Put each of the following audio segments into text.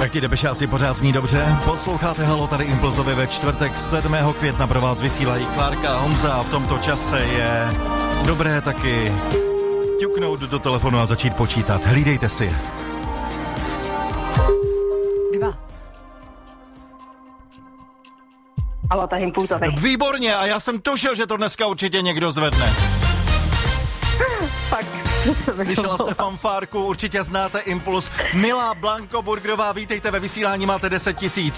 Jak ti debešáci pořád zní dobře? Posloucháte Halo, tady Impulzově ve čtvrtek 7. května pro vás vysílají Klárka a Honza a v tomto čase je dobré taky ťuknout do telefonu a začít počítat. Hlídejte si. 2. Halo, tady Impulzově. Výborně, a já jsem tušil, že to dneska určitě někdo zvedne. Fakt. Slyšela jste fanfárku, určitě znáte Impuls. Milá Blanko Burgerová, vítejte ve vysílání, máte 10 000.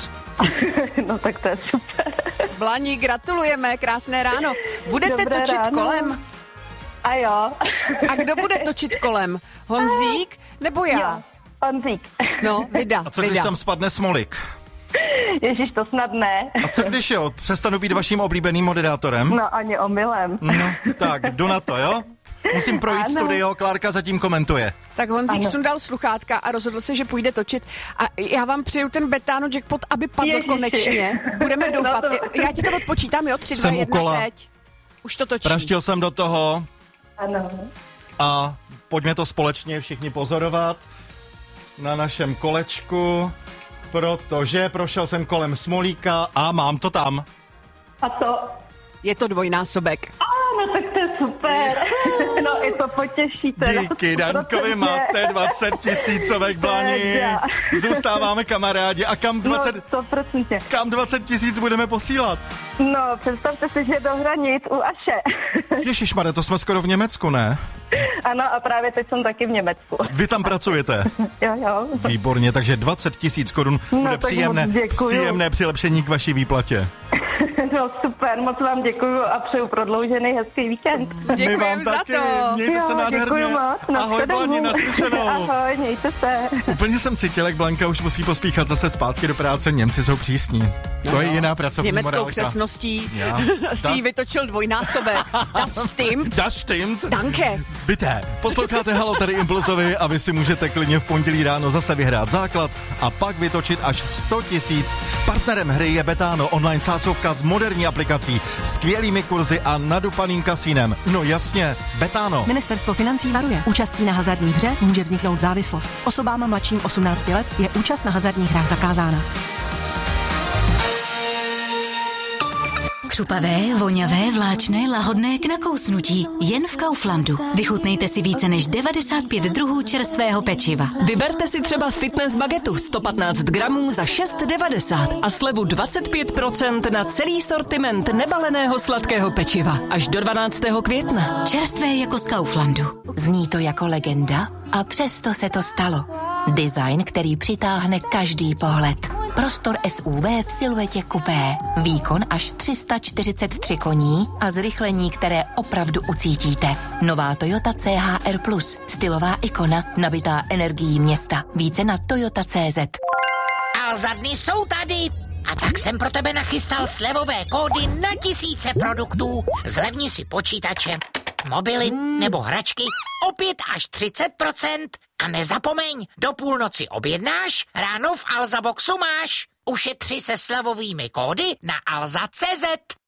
No tak to je super. Blani, gratulujeme, krásné ráno. Budete Dobré točit ráno. kolem? A jo. A kdo bude točit kolem? Honzík nebo já? Jo, Honzík. No, Vida. A co když tam spadne Smolik? Ježíš, to snad ne. A co když jo, přestanu být vaším oblíbeným moderátorem? No ani omylem. No, tak, jdu na to, jo? Musím projít studio, Klárka zatím komentuje. Tak Honzík sundal sluchátka a rozhodl se, že půjde točit. A já vám přeju ten Betano jackpot, aby padl Ježiši. konečně. Budeme doufat. Já ti to odpočítám, jo? 3, 2, Jsem u 1, kola. teď. Už to točí. Praštil jsem do toho Ano. a pojďme to společně všichni pozorovat na našem kolečku, protože prošel jsem kolem Smolíka a mám to tam. A to? Je to dvojnásobek. No tak to je super. No i to potěšíte. Díky Dankovi máte 20 000 Blani. Zůstáváme kamarádi. A kam 20 No, 100%. kam 20 000 budeme posílat? No, představte si, že do hranic u Aše. Ježišmarja, to jsme skoro v Německu, ne? Ano, a právě teď jsem taky v Německu. Vy tam pracujete. Jo. Výborně, takže 20 000 korun bude tak moc děkuju. příjemné přilepšení k vaší výplatě. No super, moc vám děkuju a přeju prodloužený hezký víkend. My Děkujeme vám za taky, to. mějte se nádherně. Děkuju moc. Ahoj Blani, naslyšenou. Ahoj, mějte se. Úplně jsem cítil, jak Blanka už musí pospíchat zase zpátky do práce. Němci jsou přísní. To je jiná S pracovní německou morálka. přesností Ja. si ji vytočil dvojnásobek. Das stimmt. Das stimmt. Danke. Bité. Posloucháte Halo, tady Impulzovi a vy si můžete klidně v pondělí ráno zase vyhrát základ a pak vytočit až 100 000. Partnerem hry je Betano, online sázovka s moderní aplikací, skvělými kurzy a nadupaným kasínem. No jasně, Betano. Ministerstvo financí varuje. Účastí na hazardní hře může vzniknout závislost. Osobám mladším 18 let je účast na hazardních hrách zakázána. Křupavé, voňavé, vláčné, lahodné k nakousnutí. Jen v Kauflandu. Vychutnejte si více než 95 druhů čerstvého pečiva. Vyberte si třeba fitness bagetu 115 gramů za 6,90 a slevu 25% na celý sortiment nebaleného sladkého pečiva. Až do 12. května. Čerstvé jako z Kauflandu. Zní to jako legenda a přesto se to stalo. Design, který přitáhne každý pohled. Prostor SUV v siluetě kupé. Výkon až 343 koní a zrychlení, které opravdu ucítíte. Nová Toyota CHR+, stylová ikona, nabitá energií města. Více na toyota.cz. Alza dny jsou tady. A tak jsem pro tebe nachystal slevové kódy na tisíce produktů. Zlevni si počítače, mobily nebo hračky o 5 až 30%. A nezapomeň, do půlnoci objednáš, ráno v Alza Boxu máš. Ušetři se slevovými kódy na alza.cz.